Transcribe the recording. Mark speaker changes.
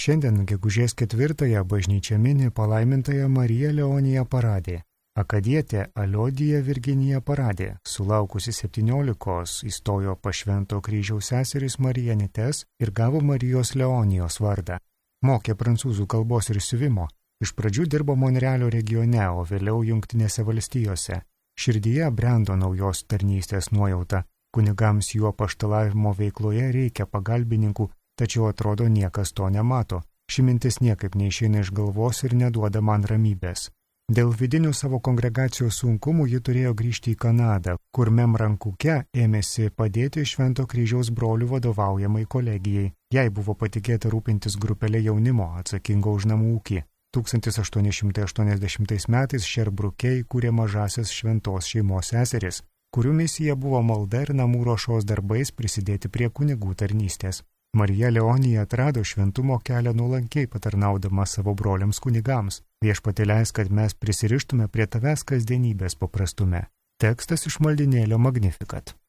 Speaker 1: Šiandien gegužės 4-ąją bažnyčia mini palaimintąją Mariją Leoniją Paradė. Akadietė Aliodija Virginija Paradė, sulaukusi 17, įstojo pas Švento kryžiaus seseris Marijanites ir gavo Marijos Leonijos vardą. Mokė prancūzų kalbos ir siuvimo. Iš pradžių dirbo Monrealio regione, o vėliau Jungtinėse valstijose. Širdyje brendo naujos tarnystės nuojauta. Kunigams jų apaštalavimo veikloje reikia pagalbininkų, tačiau atrodo niekas to nemato. Ši mintis niekaip neišeina iš galvos ir neduoda man ramybės. Dėl vidinių savo kongregacijos sunkumų ji turėjo grįžti į Kanadą, kur Memrankuke ėmėsi padėti Švento kryžiaus brolių vadovaujamai kolegijai. Jai buvo patikėta rūpintis grupelė jaunimo atsakingo už namų ūkį. 1880 metais Šerbruke įkūrė mažasias šventos šeimos seseris, kurių misija buvo malda ir namų ruošos darbais prisidėti prie kunigų tarnystės. Marija Leonija atrado šventumo kelią nuolankiai patarnaudama savo broliams kunigams. Viešpatie leisk, kad mes prisirištume prie tavęs kasdienybės paprastume. Tekstas iš maldinėlio Magnificat.